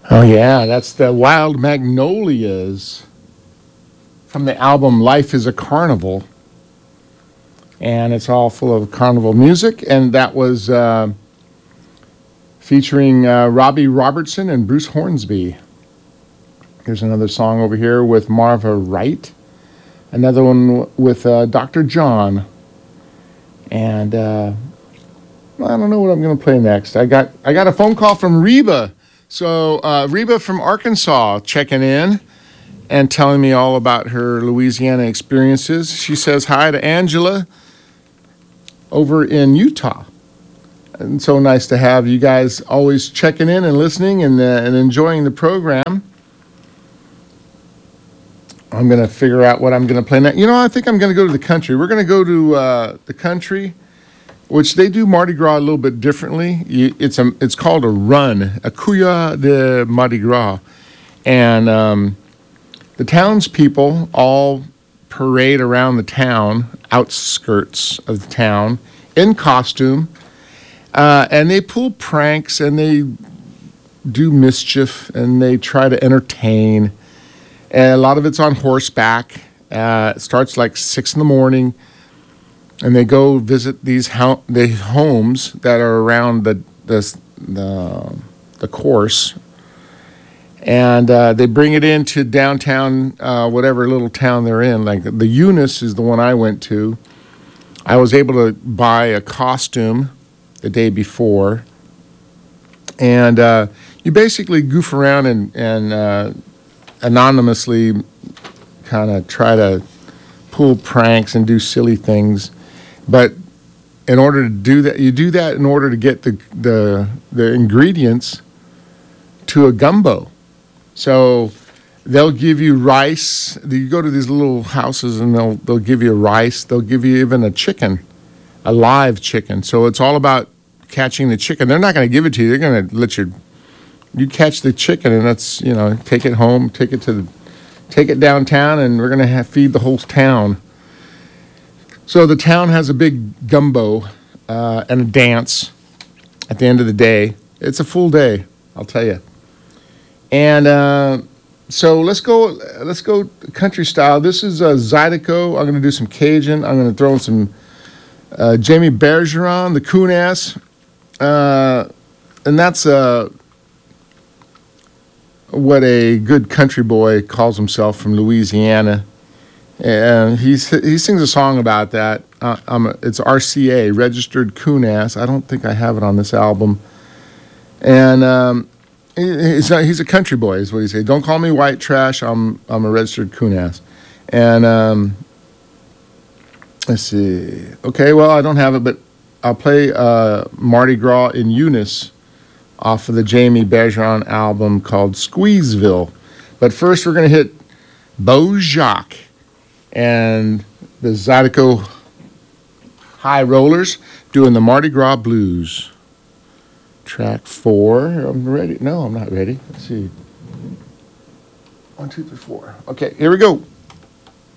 Oh, yeah, that's the Wild Magnolias from the album Life is a Carnival. And it's all full of carnival music. And that was featuring Robbie Robertson and Bruce Hornsby. Here's another song over here with Marva Wright. Another one with Dr. John. And I don't know what I'm going to play next. I got a phone call from Reba. So Reba from Arkansas checking in and telling me all about her Louisiana experiences. She says hi to Angela over in Utah. And so nice to have you guys always checking in and listening and enjoying the program. I'm going to figure out what I'm going to play next. I think I'm going to go to the country. We're going to go to the country, which they do Mardi Gras a little bit differently. It's called a run, a Cuya de Mardi Gras. And the townspeople all parade around the town, outskirts of the town, in costume. And they pull pranks and they do mischief and they try to entertain. And a lot of it's on horseback. It starts like 6 a.m. And they go visit the homes that are around the course. And they bring it into downtown, whatever little town they're in. Like the Eunice is the one I went to. I was able to buy a costume the day before. And you basically goof around and anonymously kind of try to pull pranks and do silly things. But in order to do that, you do that in order to get the ingredients to a gumbo. So they'll give you rice. You go to these little houses and they'll give you rice. They'll give you even a chicken, a live chicken. So it's all about catching the chicken. They're not going to give it to you. They're going to let you catch the chicken, and that's, take it home, take it downtown, and we're going to feed the whole town. So the town has a big gumbo and a dance at the end of the day. It's a full day, I'll tell you. And so let's go country style. This is Zydeco. I'm going to do some Cajun. I'm going to throw in some Jamie Bergeron, the coon ass. And that's what a good country boy calls himself from Louisiana. And he sings a song about that. It's RCA, Registered Coon Ass. I don't think I have it on this album. And he's a country boy, is what he says. Don't call me white trash. I'm a registered coon ass. And let's see. Okay, well, I don't have it, but I'll play Mardi Gras in Eunice off of the Jamie Bergeron album called Squeezeville. But first, we're going to hit Beau Jocques and the Zydeco High Rollers doing the Mardi Gras Blues. Track 4. I'm ready. No, I'm not ready. Let's see. 1, 2, 3, 4. Okay, here we go.